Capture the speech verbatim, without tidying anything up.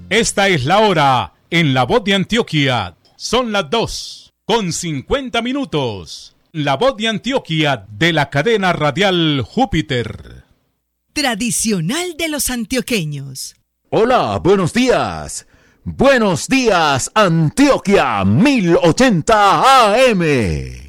Esta es la hora en La Voz de Antioquia. Son las dos con cincuenta minutos. La Voz de Antioquia de la cadena radial Júpiter. Tradicional de los antioqueños. Hola, buenos días. Buenos días, Antioquia mil ochenta A M.